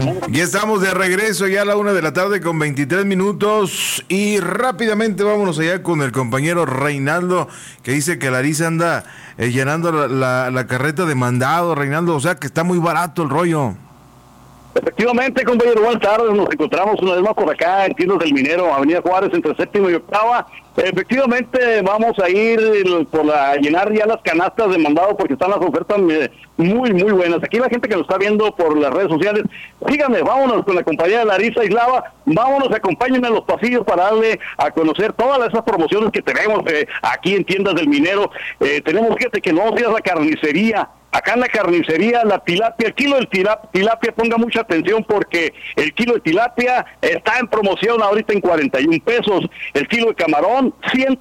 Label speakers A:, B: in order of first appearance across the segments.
A: Ya estamos de regreso, ya a la 1:23 p.m. y rápidamente vámonos allá con el compañero Reinaldo, que dice que Larisa anda llenando la carreta de mandado, Reinaldo, o sea que está muy barato el rollo.
B: Efectivamente, compañero, buenas tardes. Nos encontramos una vez más por acá en Tiendas del Minero, Avenida Juárez, entre séptima y octava. Efectivamente, vamos a ir llenar ya las canastas de mandado porque están las ofertas muy buenas. Aquí la gente que nos está viendo por las redes sociales, síganme, vámonos con la compañía de Larisa Islava, vámonos, acompáñenme a los pasillos para darle a conocer todas esas promociones que tenemos aquí en Tiendas del Minero. Tenemos, fíjate que no seas la carnicería. Acá en la carnicería, la tilapia, el kilo de tilapia, ponga mucha atención porque el kilo de tilapia está en promoción ahorita en 41 pesos. El kilo de camarón,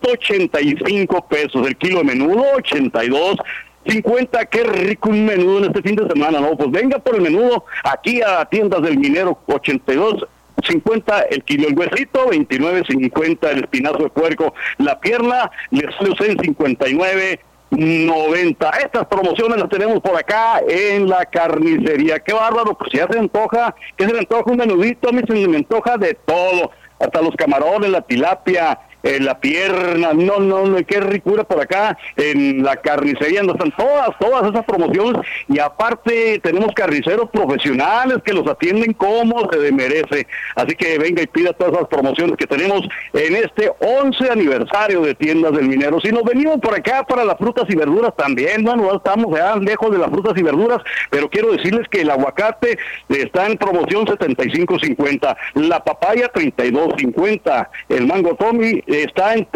B: 185 pesos. El kilo de menudo, 82.50, qué rico un menudo en este fin de semana, ¿no? Pues venga por el menudo aquí a Tiendas del Minero, 82.50 el kilo, el huesito, 29.50 el espinazo de puerco, la pierna le sale usted en 59.90. Estas promociones las tenemos por acá en la carnicería. Qué bárbaro, pues ya se antoja, que se le antoja un menudito, a mí se me antoja de todo, hasta los camarones, la tilapia, la pierna, no, qué ricura por acá en la carnicería, donde están todas esas promociones, y aparte tenemos carniceros profesionales que los atienden como se merece, así que venga y pida todas esas promociones que tenemos en este 11 aniversario de Tiendas del Minero. Si nos venimos por acá para las frutas y verduras también, bueno, no estamos ya lejos de las frutas y verduras, pero quiero decirles que el aguacate está en promoción 75.50, la papaya 32.50, el mango Tommy está en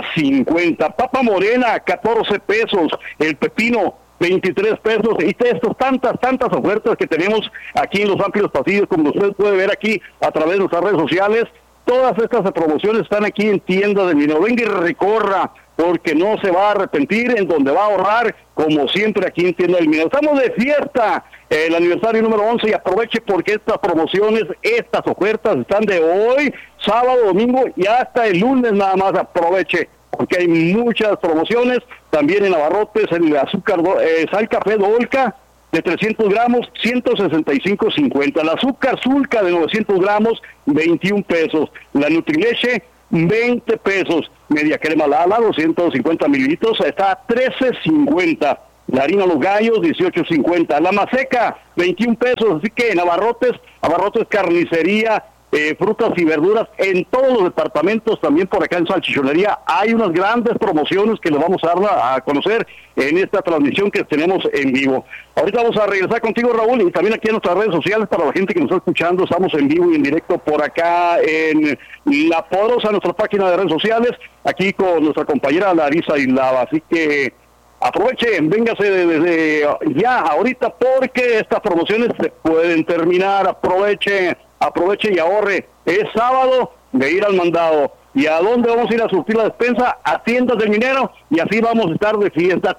B: 30.50, papa morena 14 pesos, el pepino 23 pesos, y estos tantas ofertas que tenemos aquí en los amplios pasillos, como usted puede ver aquí a través de nuestras redes sociales. Todas estas promociones están aquí en Tiendas del Minero. Venga y recorra, porque no se va a arrepentir, en donde va a ahorrar, como siempre aquí en Tiendas del Minero. Estamos de fiesta, el aniversario número 11, y aproveche porque estas promociones, estas ofertas están de hoy, sábado, domingo y hasta el lunes nada más. Aproveche, porque hay muchas promociones, también en abarrotes, el azúcar, sal café Dolca de 300 gramos, 165.50, el azúcar Zulca de 900 gramos, 21 pesos, la Nutrileche, 20 pesos, media crema Lala, 250 mililitros, está a 13.50, la harina Los Gallos, 18.50, la Maseca, 21 pesos, así que en abarrotes carnicería, frutas y verduras, en todos los departamentos, también por acá en salchichonería, hay unas grandes promociones que les vamos a dar a conocer en esta transmisión que tenemos en vivo. Ahorita vamos a regresar contigo, Raúl, y también aquí en nuestras redes sociales, para la gente que nos está escuchando, estamos en vivo y en directo por acá en La Poderosa, nuestra página de redes sociales, aquí con nuestra compañera Larisa Islava, así que aprovechen, véngase desde ya, ahorita, porque estas promociones se pueden terminar. Aproveche y ahorre. Es sábado de ir al mandado. ¿Y a dónde vamos a ir a surtir la despensa? A Tiendas del Minero, y así vamos a estar de fiesta,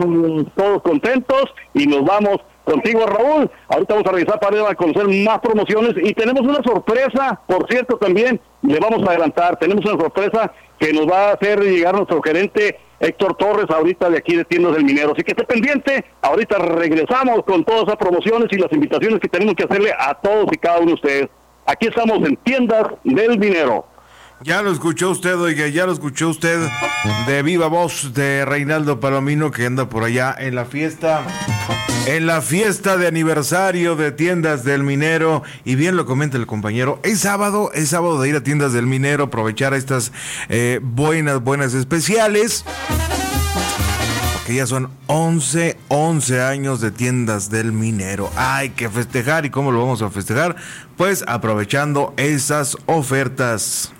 B: todos contentos, y nos vamos contigo, Raúl. Ahorita vamos a regresar para ir a conocer más promociones, y tenemos una sorpresa, por cierto, también le vamos a adelantar, tenemos una sorpresa que nos va a hacer llegar nuestro gerente Héctor Torres, ahorita de aquí de Tiendas del Minero, así que esté pendiente. Ahorita regresamos con todas esas promociones y las invitaciones que tenemos que hacerle a todos y cada uno de ustedes. Aquí estamos en Tiendas del Minero.
A: Ya lo escuchó usted, oiga, ya lo escuchó usted de viva voz de Reinaldo Palomino, que anda por allá en la fiesta de aniversario de Tiendas del Minero. Y bien lo comenta el compañero, es sábado de ir a Tiendas del Minero, aprovechar estas buenas especiales, que ya son 11 años de Tiendas del Minero. Hay que festejar. ¿Y cómo lo vamos a festejar? Pues aprovechando esas ofertas.